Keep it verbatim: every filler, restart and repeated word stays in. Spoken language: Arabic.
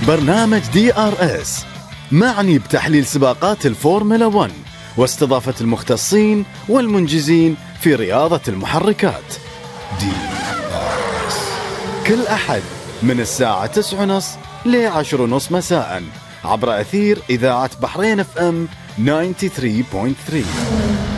برنامج دي آر إس معني بتحليل سباقات الفورمولا واحد واستضافة المختصين والمنجزين في رياضة المحركات. دي آر إس كل أحد من الساعة تسعة ونص لعشر ونص مساء عبر أثير إذاعة بحرين اف ام ثمانية وثلاثين فاصلة ثلاثة.